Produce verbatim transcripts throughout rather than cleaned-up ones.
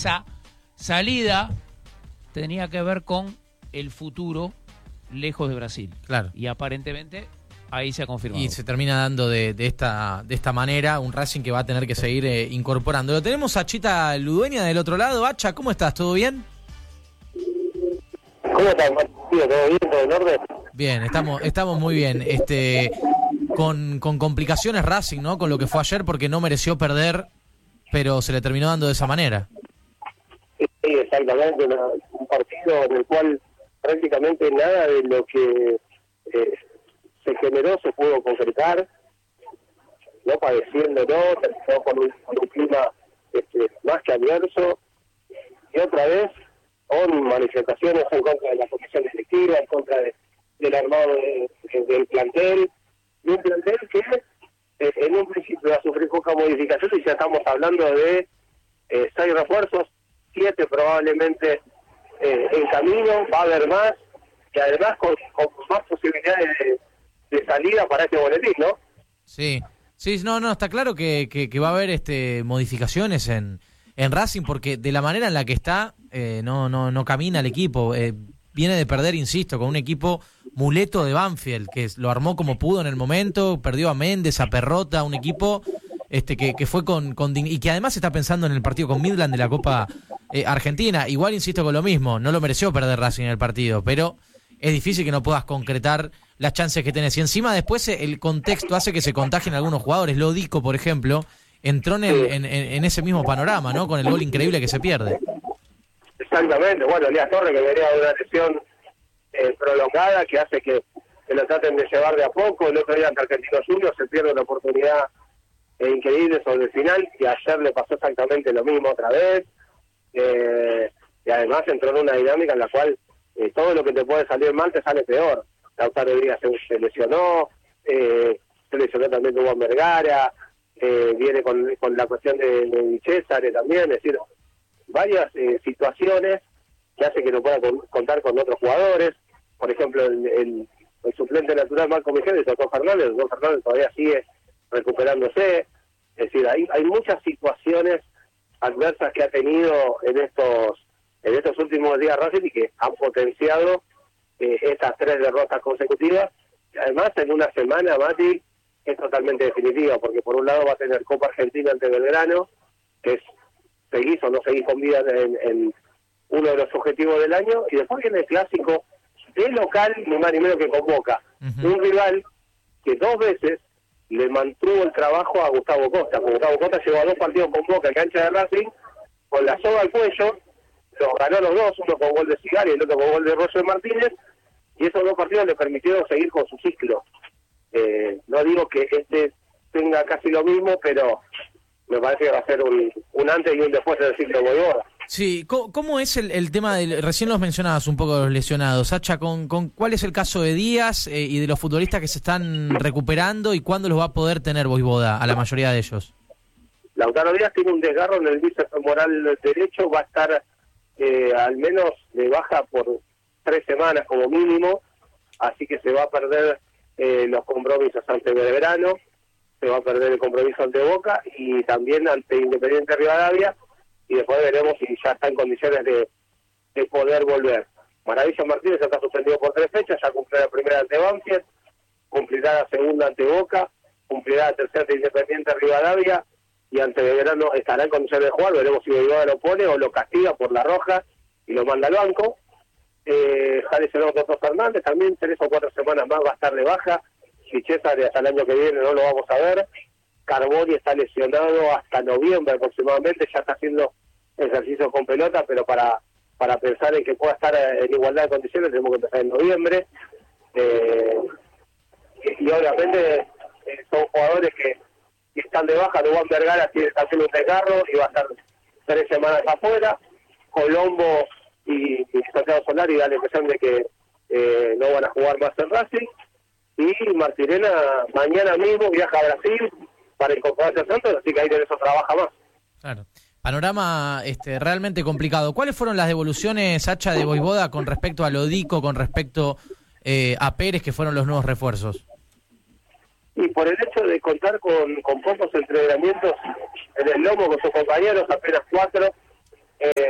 esa salida tenía que ver con el futuro lejos de Brasil. Claro. Y aparentemente ahí se ha confirmado. Y se termina dando de, de esta de esta manera un Racing que va a tener que seguir eh, incorporando. Lo tenemos a Chita Ludueña del otro lado. Hacha, ¿cómo estás? ¿Todo bien? ¿Cómo estás, Martín? ¿Todo bien? ¿Todo en orden? Bien, estamos estamos muy bien. Este con, con complicaciones Racing, ¿no? Con lo que fue ayer porque no mereció perder, pero se le terminó dando de esa manera. Sí, exactamente. Una, un partido en el cual prácticamente nada de lo que eh, se generó se pudo concretar, no padeciendo, no, terminó con un, con un clima este, más que adverso, y otra vez con manifestaciones en contra de la comisión directiva, en contra de, del armado de, de, del plantel, y un plantel que eh, en un principio va a sufrir poca modificación, y ya estamos hablando de eh, seis refuerzos, siete probablemente eh, en camino, va a haber más, y además con, con más posibilidades de de salida para este boletín, ¿no? Sí, sí, no, no, está claro que, que, que va a haber este modificaciones en, en Racing, porque de la manera en la que está, eh, no, no, no camina el equipo. Eh, viene de perder, insisto, con un equipo muleto de Banfield, que lo armó como pudo en el momento, perdió a Méndez, a Perrota, un equipo este que, que fue con, con y que además está pensando en el partido con Midland de la Copa eh, Argentina. Igual insisto con lo mismo, no lo mereció perder Racing en el partido, pero es difícil que no puedas concretar las chances que tenés. Y encima después el contexto hace que se contagien algunos jugadores. Lodico, por ejemplo, entró en, el, en, en ese mismo panorama, ¿no? Con el gol increíble que se pierde. Exactamente. Bueno, Elías Torres, que venía de una lesión eh, prolongada, que hace que, que lo traten de llevar de a poco. El otro día ante Argentinos Juniors se pierde una oportunidad eh, increíble sobre el final, y ayer le pasó exactamente lo mismo otra vez. Eh, y además entró en una dinámica en la cual eh, todo lo que te puede salir mal te sale peor. Lautaro Díaz se, se lesionó, eh, se lesionó también Dubán Vergara, eh, viene con, con la cuestión de, de César también, es decir, varias eh, situaciones que hace que no pueda con, contar con otros jugadores. Por ejemplo, el, el, el suplente natural Marco Miguel, el Totó Fernández, el Totó Fernández todavía sigue recuperándose. Es decir, hay, hay muchas situaciones adversas que ha tenido en estos en estos últimos días Racing y que han potenciado Eh, estas tres derrotas consecutivas. Además, en una semana, Mati, es totalmente definitiva, porque por un lado va a tener Copa Argentina ante Belgrano, que es seguís o no seguís con vida en, en uno de los objetivos del año, y después viene el clásico de local, ni más ni menos que Convoca. Uh-huh. Un rival que dos veces le mantuvo el trabajo a Gustavo Costa. Gustavo Costa llegó a dos partidos con Boca en cancha de Racing, con la soga al cuello, los ganó los dos, uno con gol de Cigari y el otro con gol de Roger Martínez, y esos dos partidos le permitieron seguir con su ciclo. Eh, no digo que este tenga casi lo mismo, pero me parece que va a ser un, un antes y un después del ciclo de Voivoda. Sí, ¿cómo, cómo es el, el tema del, recién los mencionabas un poco los lesionados, Sacha, con, con cuál es el caso de Díaz eh, y de los futbolistas que se están recuperando y cuándo los va a poder tener Voivoda a la mayoría de ellos? Lautaro Díaz tiene un desgarro en el bíceps femoral derecho, va a estar eh, al menos de baja por tres semanas como mínimo, así que se va a perder eh, los compromisos ante Belgrano, se va a perder el compromiso ante Boca y también ante Independiente Rivadavia, y después veremos si ya está en condiciones de, de poder volver. Maravilla Martínez está suspendido por tres fechas, ya cumplió la primera ante Banfield, cumplirá la segunda ante Boca, cumplirá la tercera ante Independiente Rivadavia, y ante Belgrano estará en condiciones de jugar. Veremos si Voivoda lo pone o lo castiga por la roja y lo manda al banco. Eh, ya lesionó Totó Fernández, también tres o cuatro semanas más va a estar de baja. Si César hasta el año que viene no lo vamos a ver. Carboni está lesionado hasta noviembre aproximadamente, ya está haciendo ejercicios con pelota, pero para para pensar en que pueda estar en igualdad de condiciones tenemos que empezar en noviembre. Eh, y, y obviamente eh, son jugadores que y están de baja. Dubán Vergara tiene que hacer un desgarro y va a estar tres semanas afuera. Colombo y, y Santiago Solari da la impresión de que eh, no van a jugar más en Racing. Y Martirena mañana mismo viaja a Brasil para incorporarse a Santos, así que ahí tenés otra baja más. Claro. Panorama este, realmente complicado. ¿Cuáles fueron las devoluciones, Hacha, de Voivoda con respecto a Lodico, con respecto eh, a Pérez, que fueron los nuevos refuerzos? Y por el hecho de contar con, con pocos entrenamientos en el lomo con sus compañeros, apenas cuatro, eh,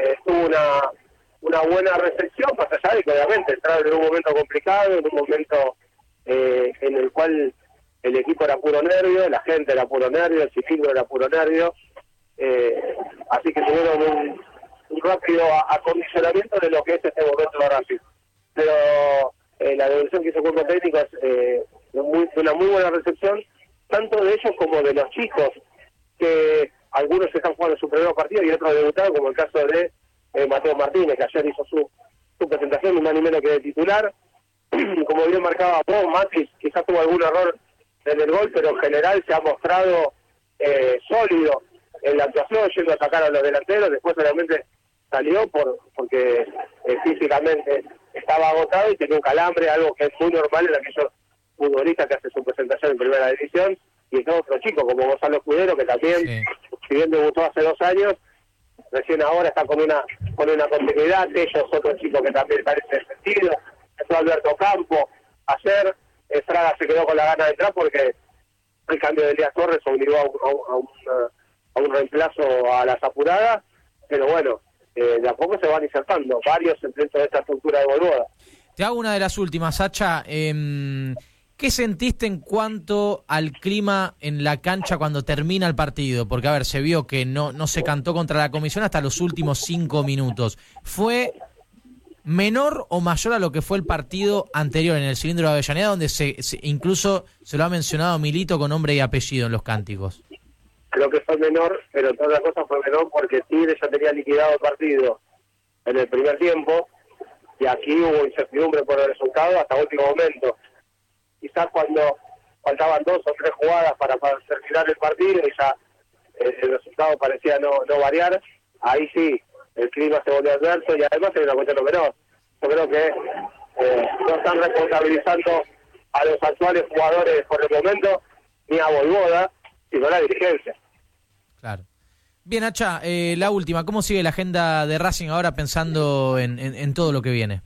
una buena recepción, más allá de que obviamente entraron en un momento complicado, en un momento eh, en el cual el equipo era puro nervio, la gente era puro nervio, el cilindro era puro nervio, eh, así que tuvieron un, un rápido acondicionamiento de lo que es este momento de Racing. Pero eh, la devolución que hizo el cuerpo técnico es eh, muy, una muy buena recepción, tanto de ellos como de los chicos, que algunos están jugando su primer partido y otros debutaron, como el caso de eh, Mateo Martínez, que ayer hizo su, su presentación, ni más ni menos que de titular. Como bien marcaba vos, Matis quizás tuvo algún error en el gol, pero en general se ha mostrado eh, sólido en la actuación, yendo a atacar a los delanteros. Después realmente salió por porque eh, físicamente estaba agotado y tenía un calambre, algo que es muy normal en aquellos futbolistas que hacen su presentación en primera división. Y está otro chico como Gonzalo Escudero, que también, sí, si bien debutó hace dos años, recién ahora está con una con una continuidad. Ellos, otro chico que también parece sentido, es Alberto Campo. Ayer eh, Fraga se quedó con la gana de entrar porque el cambio de Elías Torres obligó a un, a un, a un, a un reemplazo a las apuradas, pero bueno, eh, de a poco se van insertando varios dentro de esta estructura de Voivoda. Te hago una de las últimas, Sacha. Eh, ¿Qué sentiste en cuanto al clima en la cancha cuando termina el partido? Porque, a ver, se vio que no, no se cantó contra la comisión hasta los últimos cinco minutos. ¿Fue menor o mayor a lo que fue el partido anterior en el Cilindro de Avellaneda, donde se, se incluso se lo ha mencionado Milito con nombre y apellido en los cánticos? Creo que fue menor, pero toda la cosa fue menor porque Tigre ya tenía liquidado el partido en el primer tiempo y aquí hubo incertidumbre por el resultado hasta último momento. Quizás cuando faltaban dos o tres jugadas para, para terminar el partido y ya eh, el resultado parecía no, no variar, ahí sí, el clima se volvió adverso y además hay una cuestión menor. Yo creo que eh, no están responsabilizando a los actuales jugadores por el momento, ni a Voivoda, sino a la dirigencia. Claro. Bien, Hacha, eh, la última, ¿cómo sigue la agenda de Racing ahora pensando en, en, en todo lo que viene?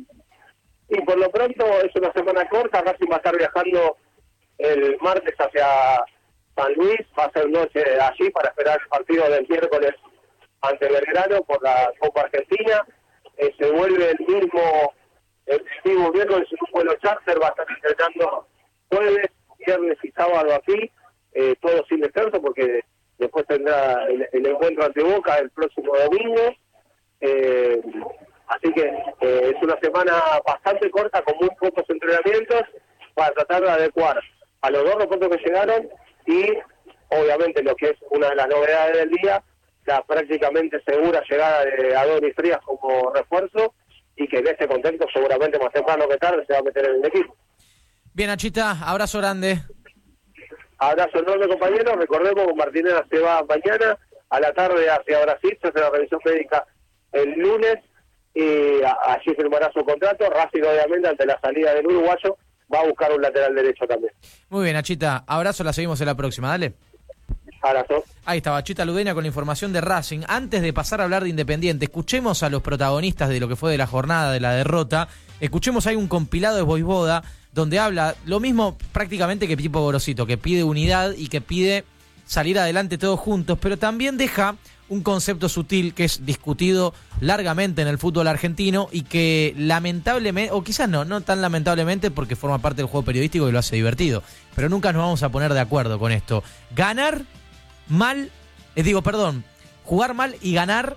Y por lo pronto es una semana corta. Racing va a estar viajando el martes hacia San Luis, va a ser noche allí para esperar el partido del miércoles ante Belgrano por la Copa Argentina. Eh, se vuelve el mismo el mismo miércoles en un vuelo charter, va a estar entrenando jueves, viernes y sábado aquí, eh, todo sin descanso porque después tendrá el, el encuentro ante Boca el próximo domingo. Eh, Así que eh, es una semana bastante corta con muy pocos entrenamientos para tratar de adecuar a los dos refuerzos que llegaron y obviamente lo que es una de las novedades del día, la prácticamente segura llegada de Adonis Frías como refuerzo y que en este contexto seguramente más temprano que tarde se va a meter en el equipo. Bien, Achita, abrazo grande. Abrazo enorme, compañeros. Recordemos que Martinera se va mañana a la tarde hacia Brasil, se hace la revisión médica el lunes y allí firmará su contrato. Racing, obviamente, ante la salida del uruguayo, va a buscar un lateral derecho también. Muy bien, Achita. Abrazo, la seguimos en la próxima. Dale. Abrazo. Ahí estaba Achita Ludeña con la información de Racing. Antes de pasar a hablar de Independiente, escuchemos a los protagonistas de lo que fue de la jornada, de la derrota. Escuchemos, hay un compilado de Voivoda donde habla lo mismo prácticamente que Pipo Gorosito, que pide unidad y que pide salir adelante todos juntos, pero también deja un concepto sutil que es discutido largamente en el fútbol argentino y que lamentablemente, o quizás no, no tan lamentablemente porque forma parte del juego periodístico y lo hace divertido, pero nunca nos vamos a poner de acuerdo con esto. Ganar mal, eh, digo, perdón, jugar mal y ganar,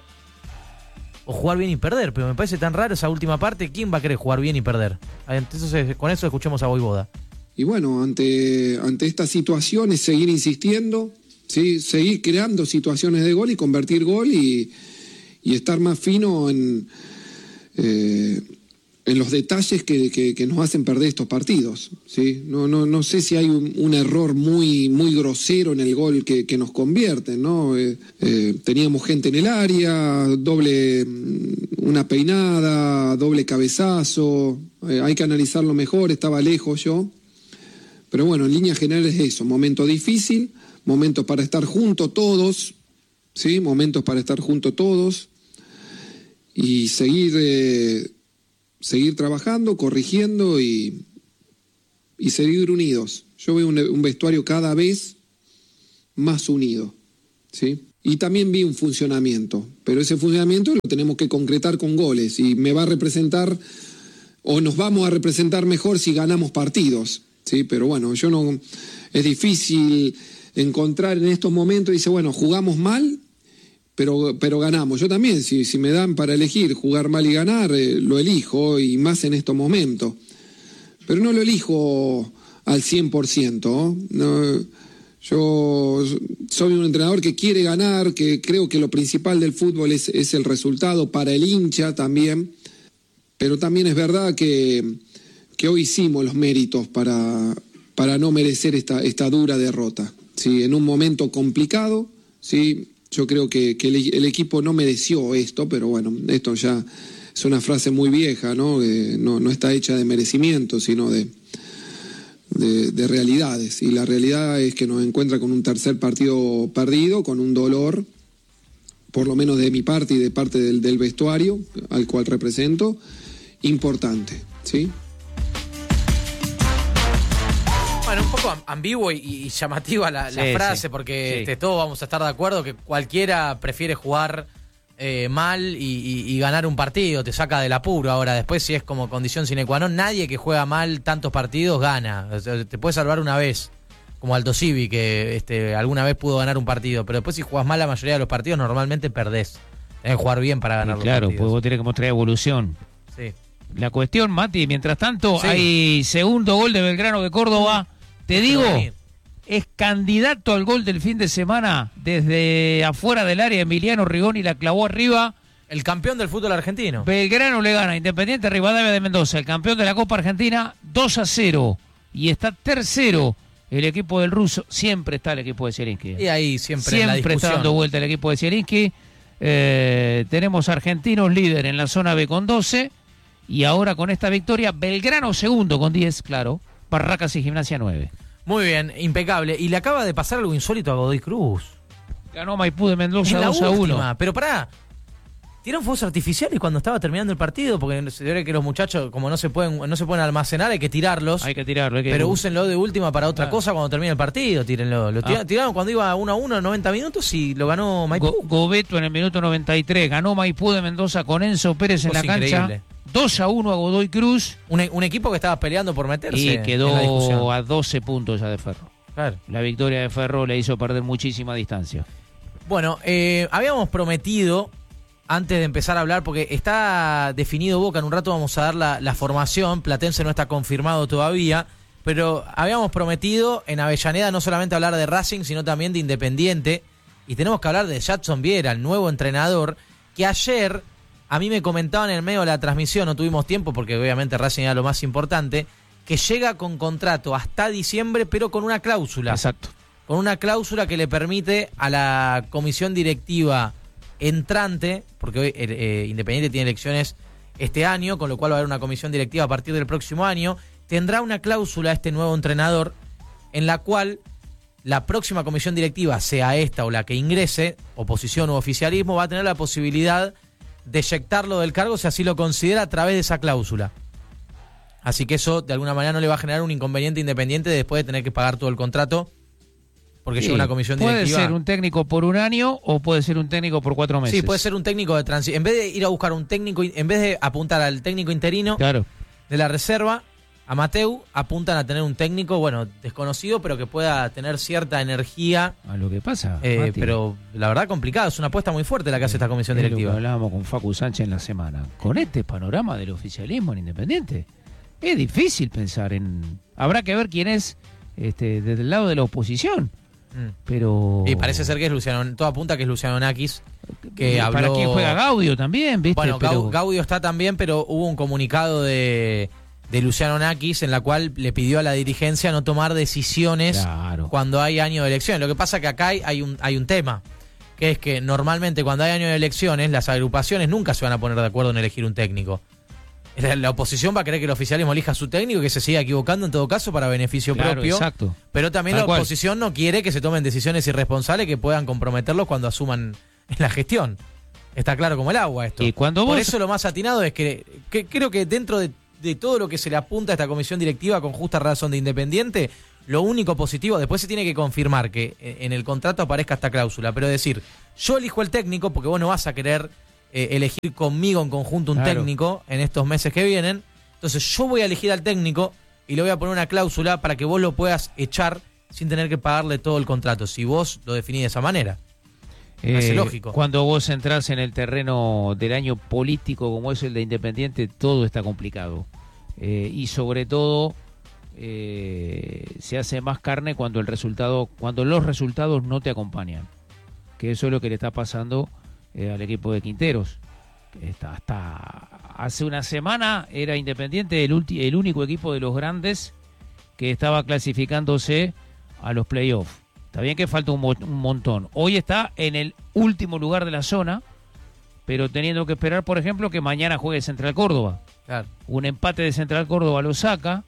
o jugar bien y perder, pero me parece tan raro esa última parte. ¿Quién va a querer jugar bien y perder? Entonces, con eso escuchemos a Voivoda. Y bueno, ante, ante esta situación es seguir insistiendo, ¿sí? Seguir creando situaciones de gol y convertir gol y, y estar más fino en, eh, en los detalles que, que, que nos hacen perder estos partidos, ¿sí? No, no, no sé si hay un, un error muy, muy grosero en el gol que, que nos convierte, ¿no? Eh, eh, teníamos gente en el área, doble, una peinada, doble cabezazo, eh, hay que analizarlo mejor, estaba lejos yo. Pero bueno, en líneas generales es eso, momento difícil, momentos para estar juntos todos, ¿sí? Momentos para estar juntos todos y seguir, eh, seguir trabajando, corrigiendo y, y seguir unidos. Yo veo un, un vestuario cada vez más unido, ¿sí? y también vi un funcionamiento, pero ese funcionamiento lo tenemos que concretar con goles y me va a representar o nos vamos a representar mejor si ganamos partidos, ¿sí? Pero bueno, yo no, es difícil encontrar en estos momentos, dice, bueno, jugamos mal, pero, pero ganamos. Yo también, si, si me dan para elegir jugar mal y ganar, eh, lo elijo, y más en estos momentos. Pero no lo elijo al cien por ciento, ¿no? Yo soy un entrenador que quiere ganar, que creo que lo principal del fútbol es, es el resultado para el hincha también, pero también es verdad que, que hoy hicimos los méritos para, para no merecer esta, esta dura derrota. Sí, en un momento complicado, sí, yo creo que, que el, el equipo no mereció esto, pero bueno, esto ya es una frase muy vieja, ¿no? Eh, no, no está hecha de merecimiento, sino de... De, de realidades, y la realidad es que nos encuentra con un tercer partido perdido, con un dolor, por lo menos de mi parte y de parte del, del vestuario al cual represento, importante, ¿sí? Bueno, un poco ambiguo y, y llamativa la, la sí, frase, sí, porque sí. Este, todos vamos a estar de acuerdo que cualquiera prefiere jugar eh, mal y, y, y ganar un partido, te saca del apuro. Ahora, después, si es como condición sine qua non, nadie que juega mal tantos partidos gana. O sea, te puede salvar una vez, como Aldo Civi, que este, alguna vez pudo ganar un partido, pero después si jugás mal la mayoría de los partidos, normalmente perdés. Tenés que jugar bien para ganar Sí, los claro, partidos. pues vos tenés que mostrar evolución. Sí. La cuestión, Mati, mientras tanto, Sí. hay segundo gol de Belgrano de Córdoba. Te digo, venir. es candidato al gol del fin de semana desde afuera del área. Emiliano Rigoni la clavó arriba. El campeón del fútbol argentino. Belgrano le gana a Independiente Rivadavia de Mendoza, el campeón de la Copa Argentina, dos a cero. Y está tercero el equipo del ruso. Siempre está el equipo de Zielinski. Y ahí siempre, en la Siempre está discusión. dando vuelta el equipo de Zielinski. Eh, tenemos argentinos líder en la zona B con doce. Y ahora con esta victoria, Belgrano segundo con diez, claro. Barracas y Gimnasia nueve. Muy bien, impecable. Y le acaba de pasar algo insólito a Godoy Cruz. Ganó Maipú de Mendoza En la dos a uno. última, pero pará. Tiraron fuegos artificiales cuando estaba terminando el partido, porque se ve que los muchachos, como no se pueden no se pueden almacenar, hay que tirarlos. Hay que tirarlo. Hay que... Pero úsenlo de última para otra Ah. cosa cuando termine el partido, tírenlo. Lo tira- Ah. tiraron cuando iba uno a uno, noventa minutos, y lo ganó Maipú. Go- Gobeto en el minuto noventa y tres. Ganó Maipú de Mendoza con Enzo Pérez en Cosa la cancha. increíble. dos a uno a Godoy Cruz. Un, un equipo que estaba peleando por meterse Y en la quedó discusión. a doce puntos ya de Ferro. Claro. La victoria de Ferro le hizo perder muchísima distancia. Bueno, eh, habíamos prometido, antes de empezar a hablar, porque está definido Boca, en un rato vamos a dar la, la formación, Platense no está confirmado todavía, pero habíamos prometido en Avellaneda no solamente hablar de Racing, sino también de Independiente, y tenemos que hablar de Jadson Viera, el nuevo entrenador, que ayer, a mí me comentaban en el medio de la transmisión, no tuvimos tiempo porque obviamente Racing era lo más importante, que llega con contrato hasta diciembre, pero con una cláusula. Exacto. Con una cláusula que le permite a la comisión directiva entrante, porque hoy eh, eh, Independiente tiene elecciones este año, con lo cual va a haber una comisión directiva a partir del próximo año, tendrá una cláusula este nuevo entrenador en la cual la próxima comisión directiva, sea esta o la que ingrese, oposición u oficialismo, va a tener la posibilidad de eyectarlo del cargo si así lo considera a través de esa cláusula. Así que eso de alguna manera no le va a generar un inconveniente Independiente después de tener que pagar todo el contrato, porque Sí, llega una comisión puede directiva. ser un técnico por un año o puede ser un técnico por cuatro meses. Sí, puede ser un técnico de transición. En vez de ir a buscar un técnico, en vez de apuntar al técnico interino Claro. de la reserva, Amateu, apuntan a tener un técnico, bueno, desconocido, pero que pueda tener cierta energía. A lo que pasa. Eh, Mati, pero la verdad complicado, es una apuesta muy fuerte la que hace esta comisión es lo que directiva. hablábamos con Facu Sánchez en la semana. Con este panorama del oficialismo en Independiente, es difícil pensar en... Habrá que ver quién es este, desde el lado de la oposición. Mm. Pero... Y parece ser que es Luciano, todo apunta que es Luciano Nakis, que Eh, Para habló... quien juega Gaudio también, ¿viste? Bueno, pero... Gau- Gaudio está también, pero hubo un comunicado de, de Luciano Nakis en la cual le pidió a la dirigencia no tomar decisiones Claro. cuando hay año de elecciones. Lo que pasa que acá hay, hay, un, hay un tema, que es que normalmente cuando hay año de elecciones, las agrupaciones nunca se van a poner de acuerdo en elegir un técnico. La, la oposición va a querer que el oficialismo elija a su técnico y que se siga equivocando en todo caso para beneficio Claro, propio. exacto. Pero también Tal la cual. oposición no quiere que se tomen decisiones irresponsables que puedan comprometerlos cuando asuman en la gestión. Está claro como el agua esto. Y cuando Por vos- eso lo más atinado es que, que creo que dentro de, de todo lo que se le apunta a esta comisión directiva con justa razón de Independiente, lo único positivo, después se tiene que confirmar que en el contrato aparezca esta cláusula, pero decir, yo elijo el técnico porque vos no vas a querer eh, elegir conmigo en conjunto un claro. técnico en estos meses que vienen, entonces yo voy a elegir al técnico y le voy a poner una cláusula para que vos lo puedas echar sin tener que pagarle todo el contrato, si vos lo definís de esa manera. Eh, es lógico. Cuando vos entrás en el terreno del año político como es el de Independiente, todo está complicado. Eh, y sobre todo eh, se hace más carne cuando el resultado, cuando los resultados no te acompañan. Que eso es lo que le está pasando eh, al equipo de Quinteros. Está, hasta hace una semana era Independiente el, ulti, el único equipo de los grandes que estaba clasificándose a los playoffs. Está bien que falta un, mo- un montón. Hoy está en el último lugar de la zona, pero teniendo que esperar, por ejemplo, que mañana juegue Central Córdoba. Claro. Un empate de Central Córdoba lo saca,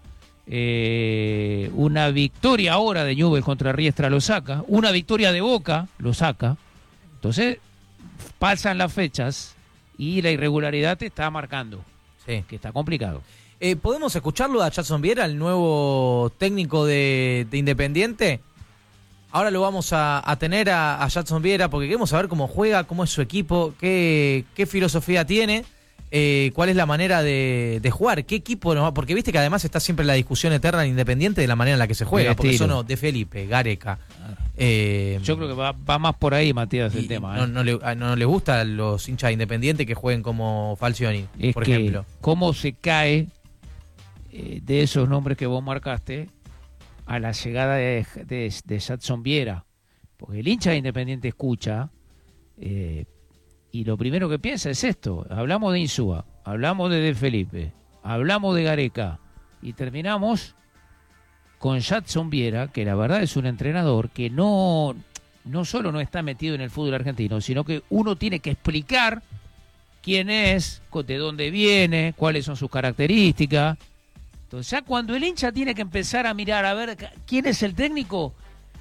eh, una victoria ahora de Newell's contra Riestra lo saca, una victoria de Boca lo saca. Entonces, pasan las fechas y la irregularidad te está marcando, sí. que está complicado. Eh, ¿Podemos escucharlo a Jadson Viera, el nuevo técnico de, de Independiente? Ahora lo vamos a, a tener a, a Jadson Viera porque queremos saber cómo juega, cómo es su equipo, qué, qué filosofía tiene, eh, cuál es la manera de, de jugar, qué equipo nos va, porque viste que además está siempre la discusión eterna en Independiente de la manera en la que se juega, porque eso no, de Felipe, Gareca. Eh, Yo creo que va, va más por ahí, Matías, el tema. No, ¿eh? no, le, no le gusta a los hinchas de Independiente que jueguen como Falcioni, es por que ejemplo. ¿Cómo se cae eh, de esos nombres que vos marcaste a la llegada de, de, de Jadson Viera? Porque el hincha de Independiente escucha eh, y lo primero que piensa es esto. Hablamos de Insúa, hablamos de De Felipe, hablamos de Gareca y terminamos con Jadson Viera, que la verdad es un entrenador que no, no solo no está metido en el fútbol argentino, sino que uno tiene que explicar quién es, de dónde viene, cuáles son sus características. Entonces ya cuando el hincha tiene que empezar a mirar a ver quién es el técnico,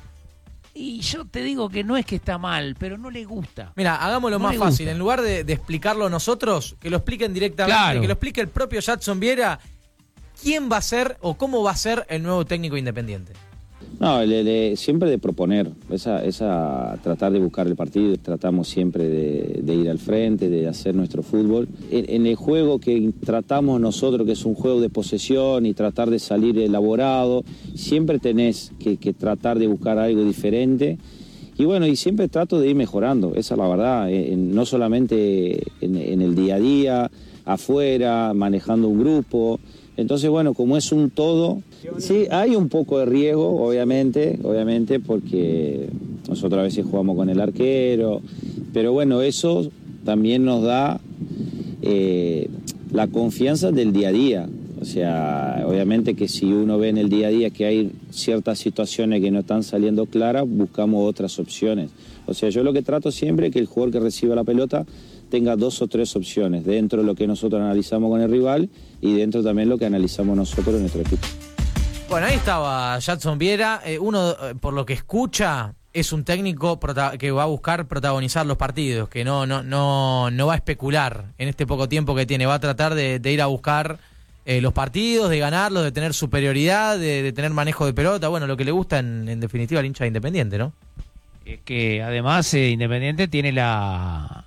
y yo te digo que no es que está mal, pero no le gusta. Mira, hagámoslo no más fácil, gusta. En lugar de, de explicarlo nosotros, que lo expliquen directamente, claro. que lo explique el propio Jadson Viera, quién va a ser o cómo va a ser el nuevo técnico Independiente. No, le, le, siempre de proponer, esa, esa tratar de buscar el partido, tratamos siempre de, de ir al frente, de hacer nuestro fútbol. En, en el juego que tratamos nosotros, que es un juego de posesión y tratar de salir elaborado, siempre tenés que, que tratar de buscar algo diferente. Y bueno, y siempre trato de ir mejorando, esa es la verdad, en, no solamente en, en el día a día, afuera, manejando un grupo. Entonces, bueno, como es un todo, sí, hay un poco de riesgo, obviamente, obviamente, porque nosotros a veces jugamos con el arquero, pero bueno, eso también nos da eh, la confianza del día a día. O sea, obviamente que si uno ve en el día a día que hay ciertas situaciones que no están saliendo claras, buscamos otras opciones. O sea, yo lo que trato siempre es que el jugador que reciba la pelota tenga dos o tres opciones, dentro de lo que nosotros analizamos con el rival y dentro también lo que analizamos nosotros en nuestro equipo. Bueno, ahí estaba Jadson Viera. Eh, uno, eh, por lo que escucha, es un técnico prota- que va a buscar protagonizar los partidos, que no, no, no, no va a especular en este poco tiempo que tiene, va a tratar de, de ir a buscar eh, los partidos, de ganarlos, de tener superioridad, de, de tener manejo de pelota, bueno, lo que le gusta en, en definitiva al hincha de Independiente, ¿no? Es que además eh, Independiente tiene la...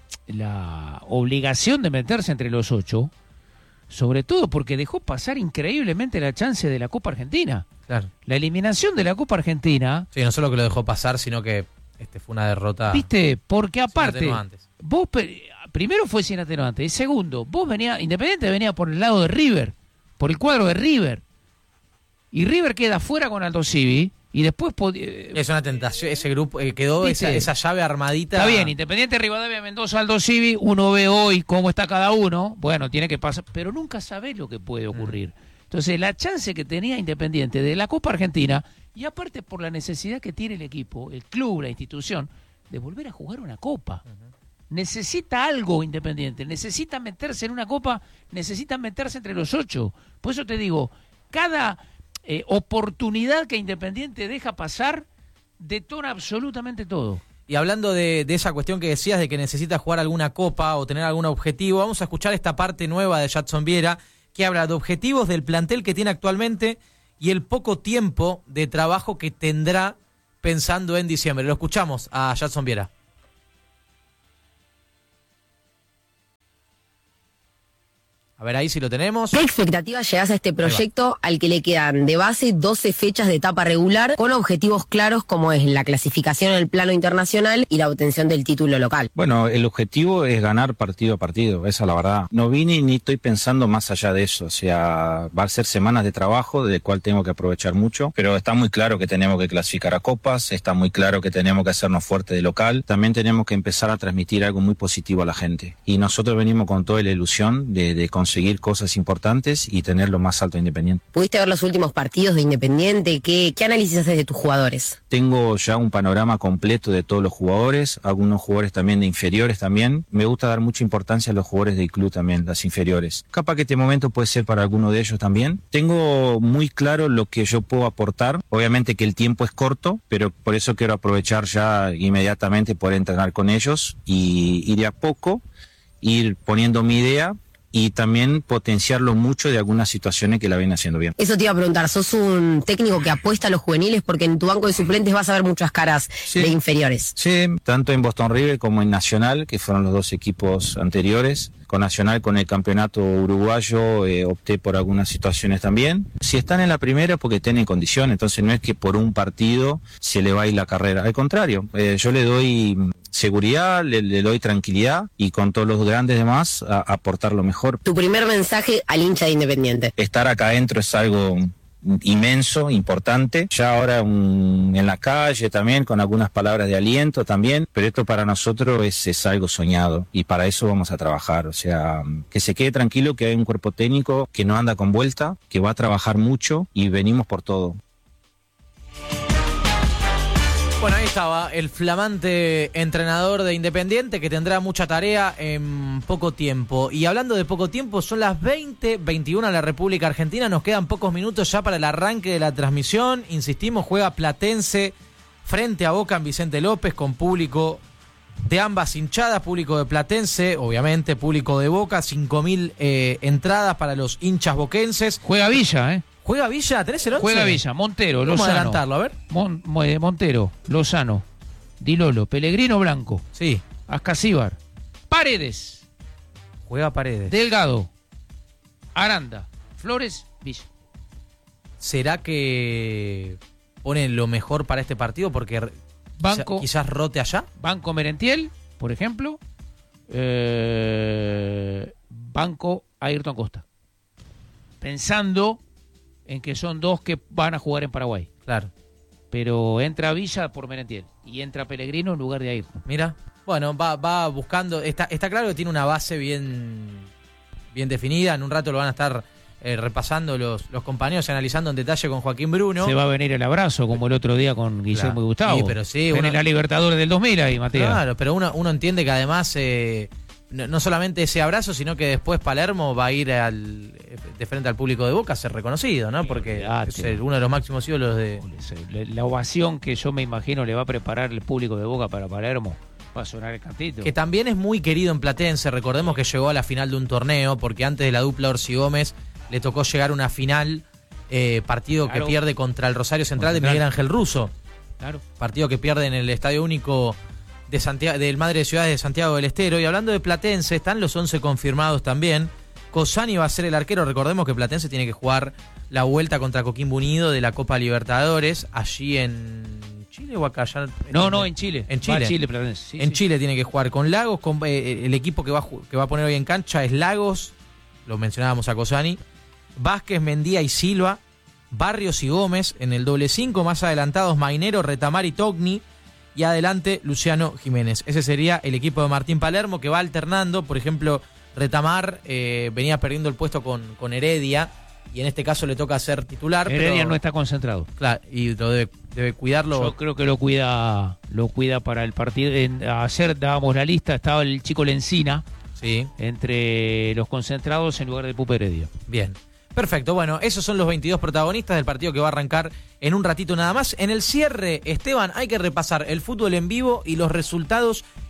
la obligación de meterse entre los ocho, sobre todo porque dejó pasar increíblemente la chance de la Copa Argentina. Claro. La eliminación de la Copa Argentina. Sí, no solo que lo dejó pasar, sino que este fue una derrota. Viste, porque aparte, sin atenuantes. vos primero fue sin atenuantes y segundo, vos venía, Independiente venía por el lado de River, por el cuadro de River, y River queda fuera con Aldo Civi. Y después pod- es una tentación, ese grupo eh, quedó esa, esa llave armadita. Está bien, Independiente, Rivadavia, Mendoza, Aldo Civi, uno ve hoy cómo está cada uno, bueno, tiene que pasar, pero nunca sabés lo que puede ocurrir. Entonces, la chance que tenía Independiente de la Copa Argentina, y aparte por la necesidad que tiene el equipo, el club, la institución, de volver a jugar una Copa. Uh-huh. Necesita algo Independiente, necesita meterse en una Copa, necesita meterse entre los ocho. Por eso te digo, cada... Eh, oportunidad que Independiente deja pasar, detona absolutamente todo. Y hablando de, de esa cuestión que decías de que necesita jugar alguna copa o tener algún objetivo, vamos a escuchar esta parte nueva de Jadson Viera, que habla de objetivos del plantel que tiene actualmente y el poco tiempo de trabajo que tendrá pensando en diciembre. Lo escuchamos a Jadson Viera. A ver, ahí sí lo tenemos. ¿Qué expectativa llegás a este proyecto al que le quedan de base doce fechas de etapa regular con objetivos claros como es la clasificación en el plano internacional y la obtención del título local? Bueno, el objetivo es ganar partido a partido, esa es la verdad. No vine ni estoy pensando más allá de eso, o sea, va a ser semanas de trabajo del cual tengo que aprovechar mucho, pero está muy claro que tenemos que clasificar a copas, está muy claro que tenemos que hacernos fuerte de local, también tenemos que empezar a transmitir algo muy positivo a la gente. Y nosotros venimos con toda la ilusión de, de conseguir conseguir cosas importantes y tener lo más alto Independiente. ¿Pudiste ver los últimos partidos de Independiente? ¿Qué, qué análisis haces de tus jugadores? Tengo ya un panorama completo de todos los jugadores, algunos jugadores también de inferiores también. Me gusta dar mucha importancia a los jugadores del club también, las inferiores. Capaz que este momento puede ser para alguno de ellos también. Tengo muy claro lo que yo puedo aportar. Obviamente que el tiempo es corto, pero por eso quiero aprovechar ya inmediatamente poder entrenar con ellos y, y de a poco ir poniendo mi idea y también potenciarlo mucho de algunas situaciones que la ven haciendo bien. Eso te iba a preguntar, ¿sos un técnico que apuesta a los juveniles? Porque en tu banco de suplentes vas a ver muchas caras sí. de inferiores. Sí, tanto en Boston River como en Nacional, que fueron los dos equipos anteriores. Con Nacional, con el campeonato uruguayo, eh, opté por algunas situaciones también. Si están en la primera es porque estén en condición, entonces no es que por un partido se le va a ir la carrera. Al contrario, eh, yo le doy seguridad, le, le doy tranquilidad y con todos los grandes demás a, a aportar lo mejor. Tu primer mensaje al hincha de Independiente. Estar acá adentro es algo inmenso, importante, ya ahora un, en la calle también con algunas palabras de aliento también, pero esto para nosotros es, es algo soñado y para eso vamos a trabajar, o sea, que se quede tranquilo que hay un cuerpo técnico que no anda con vuelta, que va a trabajar mucho y venimos por todo. Bueno, ahí estaba el flamante entrenador de Independiente que tendrá mucha tarea en poco tiempo. Y hablando de poco tiempo, son las veinte veintiuno en la República Argentina. Nos quedan pocos minutos ya para el arranque de la transmisión. Insistimos, juega Platense frente a Boca en Vicente López con público de ambas hinchadas. Público de Platense, obviamente, público de Boca. cinco mil eh, entradas para los hinchas boquenses. Juega Villa, ¿eh? ¿Juega Villa? ¿Tenés el once? Juega Villa, Montero, Vamos Lozano. a adelantarlo, a ver. Mon, Montero, Lozano, Di Lolo, Pellegrino Blanco. Sí. Ascasíbar, Paredes. Juega Paredes. Delgado, Aranda, Flores, Villa. ¿Será que ponen lo mejor para este partido? Porque Banco, quizás rote allá. Banco Merentiel, por ejemplo. Eh, Banco Ayrton Costa. Pensando en que son dos que van a jugar en Paraguay. Claro. Pero entra Villa por Merentiel y entra Pellegrino en lugar de Ayrton. Mira, bueno, va, va buscando, está, está claro que tiene una base bien, bien definida. En un rato lo van a estar eh, repasando los, los compañeros y analizando en detalle con Joaquín Bruno. Se va a venir el abrazo como el otro día con Guillermo claro. y Gustavo. Sí, pero sí, en uno... la Libertadores del dos mil ahí, Matías. Claro, pero uno, uno entiende que además eh, no, no solamente ese abrazo, sino que después Palermo va a ir al, de frente al público de Boca a ser reconocido, ¿no? Porque es el, uno de los máximos ídolos de... La ovación que yo me imagino le va a preparar el público de Boca para Palermo va a sonar el cantito. Que también es muy querido en Platense. Recordemos que llegó a la final de un torneo, porque antes de la dupla Orsi Gómez le tocó llegar a una final, eh, partido claro. que pierde contra el Rosario Central de Miguel Ángel Russo. Claro. Partido que pierde en el Estadio Único de Santiago, del Madre de Ciudades de Santiago del Estero. Y hablando de Platense, están los once confirmados también. Cosani va a ser el arquero. Recordemos que Platense tiene que jugar la vuelta contra Coquimbo Unido de la Copa Libertadores, allí en Chile o acá. Ya, no, no, en Chile. En Chile. Chile Platense. Sí, en sí. Chile tiene que jugar con Lagos. Con, eh, el equipo que va, que va a poner hoy en cancha es Lagos, lo mencionábamos a Cosani, Vázquez, Mendía y Silva, Barrios y Gómez en el doble cinco, más adelantados Mainero, Retamar y Togni, y adelante Luciano Jiménez. Ese sería el equipo de Martín Palermo, que va alternando. Por ejemplo, Retamar eh, venía perdiendo el puesto con, con Heredia, y en este caso le toca ser titular. Heredia pero, no está concentrado. Claro, y lo debe, debe cuidarlo. Yo creo que lo cuida lo cuida para el partido. En, ayer dábamos la lista, estaba el chico Lencina sí. entre los concentrados en lugar de Pupe Heredia. Bien. Perfecto, bueno, esos son los veintidós protagonistas del partido que va a arrancar en un ratito nada más. En el cierre, Esteban, hay que repasar el fútbol en vivo y los resultados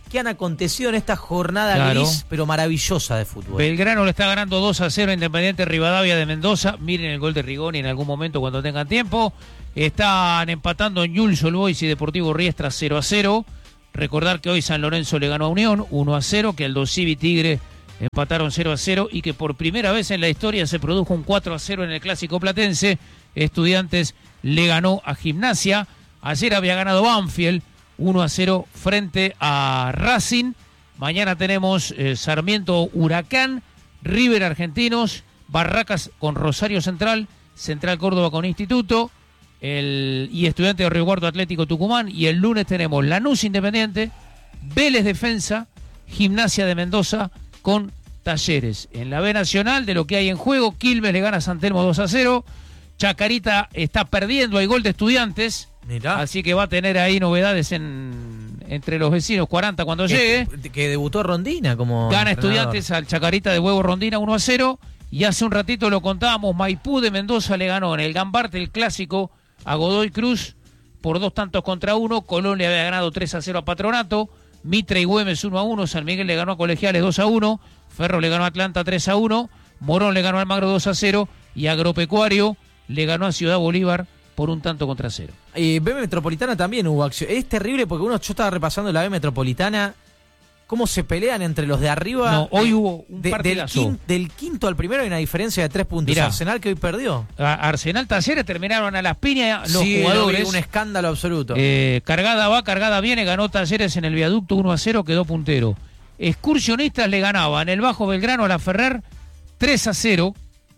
que han acontecido en esta jornada Claro. gris, pero maravillosa de fútbol. Belgrano le está ganando dos a cero a Independiente Rivadavia de Mendoza. Miren el gol de Rigoni en algún momento cuando tengan tiempo. Están empatando Newell's Old Boys y Deportivo Riestra cero a cero. Recordar que hoy San Lorenzo le ganó a Unión uno a cero, que Aldo Civi y Tigre empataron cero a cero y que por primera vez en la historia se produjo un cuatro a cero en el Clásico Platense. Estudiantes le ganó a Gimnasia. Ayer había ganado Banfield uno a cero frente a Racing. Mañana tenemos eh, Sarmiento Huracán, River Argentinos, Barracas con Rosario Central, Central Córdoba con Instituto, el, y Estudiantes de Río Cuarto Atlético Tucumán. Y el lunes tenemos Lanús Independiente, Vélez Defensa, Gimnasia de Mendoza con Talleres. En la B Nacional, de lo que hay en juego, Quilmes le gana a San Telmo dos a cero. Chacarita está perdiendo, hay gol de Estudiantes. Mirá. Así que va a tener ahí novedades en, entre los vecinos, cuarenta cuando llegue. Que, que debutó Rondina como Gana entrenador. Estudiantes al Chacarita de Huevo Rondina uno a cero. Y hace un ratito lo contábamos, Maipú de Mendoza le ganó en el Gambarte, el clásico, a Godoy Cruz por dos tantos contra uno. Colón le había ganado tres a cero a Patronato. Mitre y Güemes uno a uno. San Miguel le ganó a Colegiales dos a uno. Ferro le ganó a Atlanta tres a uno. Morón le ganó a Almagro dos a cero. Y Agropecuario le ganó a Ciudad Bolívar por un tanto contra cero. Eh, B Metropolitana también hubo acción. Es terrible porque uno, yo estaba repasando la B Metropolitana, cómo se pelean entre los de arriba. No, hoy hubo un de, del, partidazo. quin, del quinto al primero hay una diferencia de tres puntos. Mirá. Arsenal que hoy perdió. A- Arsenal Talleres terminaron a las piñas los Sí, jugadores. un escándalo absoluto. Eh, cargada va, cargada viene, ganó Talleres en el viaducto uno a cero, quedó puntero. Excursionistas le ganaban el Bajo Belgrano a la Ferrer tres a cero.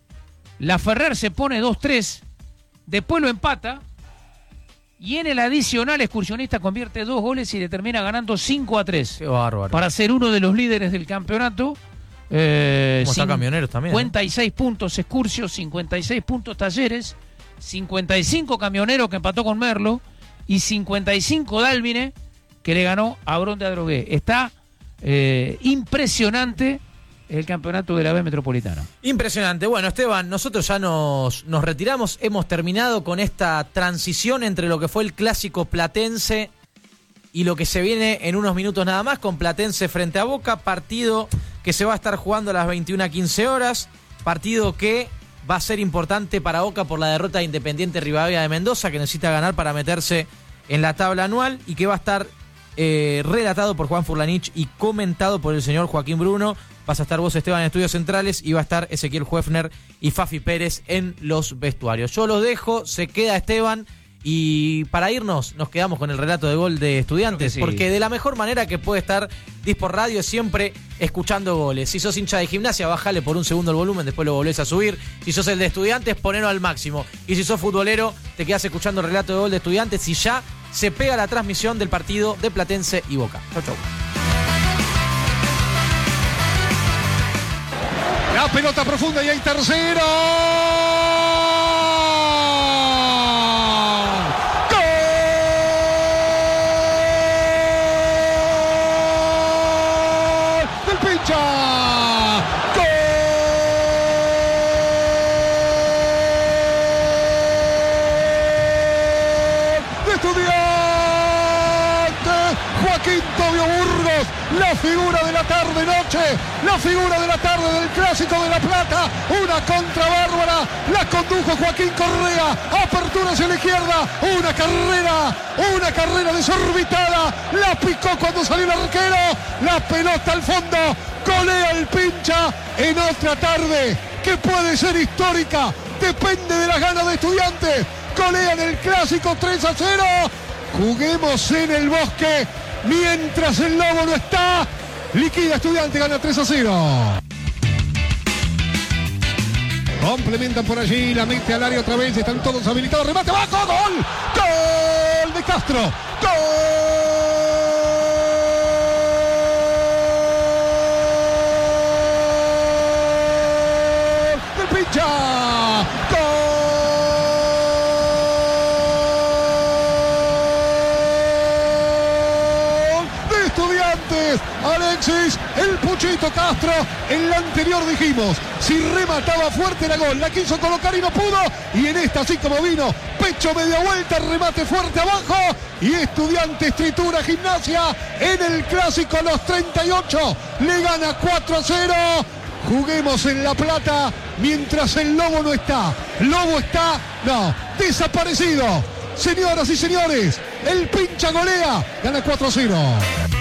La Ferrer se pone dos tres, después lo empata y en el adicional Excursionista convierte dos goles y le termina ganando cinco a tres. Qué bárbaro. Para ser uno de los líderes del campeonato. Eh, Como está Camioneros también, ¿no? cincuenta y seis puntos Excursio, cincuenta y seis puntos Talleres, cincuenta y cinco Camioneros que empató con Merlo y cincuenta y cinco Dálvine que le ganó a Brón de Adrogué. Está eh, impresionante el campeonato de la B Metropolitana. Impresionante. Bueno, Esteban, nosotros ya nos, nos retiramos. Hemos terminado con esta transición entre lo que fue el clásico platense y lo que se viene en unos minutos nada más con Platense frente a Boca. Partido que se va a estar jugando a las veintiuna quince horas. Partido que va a ser importante para Boca por la derrota de Independiente Rivadavia de Mendoza, que necesita ganar para meterse en la tabla anual y que va a estar eh, relatado por Juan Furlanich y comentado por el señor Joaquín Bruno. Vas a estar vos, Esteban, en Estudios Centrales, y va a estar Ezequiel Huefner y Fafi Pérez en los vestuarios. Yo los dejo, se queda Esteban, y para irnos nos quedamos con el relato de gol de Estudiantes, Sí. porque de la mejor manera que puede estar Dispor Radio es siempre escuchando goles. Si sos hincha de Gimnasia, bájale por un segundo el volumen, después lo volvés a subir. Si sos el de Estudiantes, ponelo al máximo. Y si sos futbolero, te quedás escuchando el relato de gol de Estudiantes y ya se pega la transmisión del partido de Platense y Boca. Chau, chau. La pelota profunda y hay tercero. ¡Gol! ¡Del pincha! ¡Gol! ¡De Estudiantes! Joaquín Tobio Burgos, la figura de la tarde-noche, la figura de la tarde del Clásico de La Plata, una contra bárbara, la condujo Joaquín Correa, apertura hacia la izquierda, una carrera, una carrera desorbitada, la picó cuando salió el arquero, la pelota al fondo, golea el pincha en otra tarde que puede ser histórica, depende de las ganas de Estudiantes, golean el Clásico tres a cero, juguemos en el bosque. Mientras el Lobo no está, liquida Estudiante, gana tres a cero. Complementan por allí, la mete al área otra vez, están todos habilitados, remate abajo, gol, gol de Castro, gol del pincha, gol de Estudiantes, Ale Alexis, el Puchito Castro. En la anterior dijimos, si remataba fuerte era gol. La quiso colocar y no pudo. Y en esta, así como vino, pecho media vuelta, remate fuerte abajo. Y Estudiantes tritura Gimnasia en el clásico a los treinta y ocho. Le gana cuatro a cero. Juguemos en La Plata mientras el Lobo no está. Lobo está, no, desaparecido. Señoras y señores, el pincha golea, gana cuatro a cero.